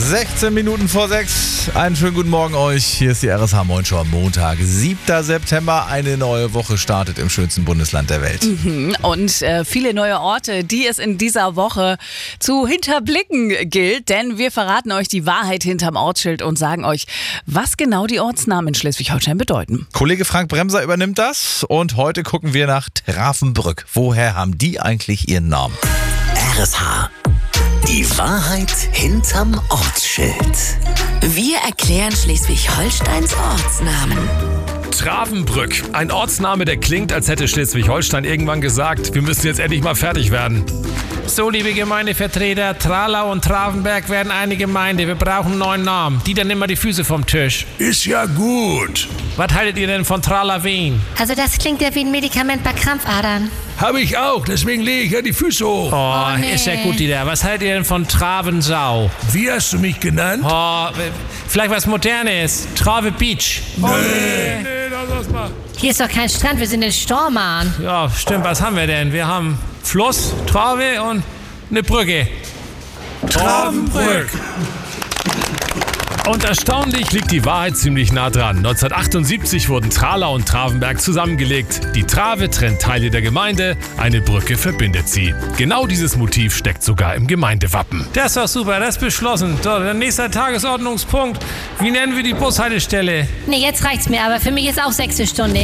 16 Minuten vor 6. Einen schönen guten Morgen euch. Hier ist die RSH Moin Show am Montag, 7. September. Eine neue Woche startet im schönsten Bundesland der Welt. Und viele neue Orte, die es in dieser Woche zu hinterblicken gilt. Denn wir verraten euch die Wahrheit hinterm Ortsschild und sagen euch, was genau die Ortsnamen in Schleswig-Holstein bedeuten. Kollege Frank Bremser übernimmt das. Und heute gucken wir nach Travenbrück. Woher haben die eigentlich ihren Namen? RSH. Die Wahrheit hinterm Ortsschild. Wir erklären Schleswig-Holsteins Ortsnamen. Travenbrück, ein Ortsname, der klingt, als hätte Schleswig-Holstein irgendwann gesagt, wir müssen jetzt endlich mal fertig werden. So, liebe Gemeindevertreter, Tralau und Travenberg werden eine Gemeinde. Wir brauchen einen neuen Namen. Die dann immer die Füße vom Tisch. Ist ja gut. Was haltet ihr denn von Tralaween? Also das klingt ja wie ein Medikament bei Krampfadern. Habe ich auch, deswegen lege ich ja die Füße hoch. Oh, nee. Ist ja gut, Dieter. Was haltet ihr denn von Travensau? Wie hast du mich genannt? Oh, vielleicht was Modernes. Trave Beach. Nee, lass mal. Hier ist doch kein Strand, wir sind in Stormarn. Ja, stimmt. Was haben wir denn? Wir haben Fluss, Trave und eine Brücke. Travenbrück. Und erstaunlich liegt die Wahrheit ziemlich nah dran. 1978 wurden Tralau und Travenberg zusammengelegt. Die Trave trennt Teile der Gemeinde, eine Brücke verbindet sie. Genau dieses Motiv steckt sogar im Gemeindewappen. Das ist doch super, das ist beschlossen. So, der nächste Tagesordnungspunkt. Wie nennen wir die Bushaltestelle? Nee, jetzt reicht's mir, aber für mich ist auch 6. Stunde.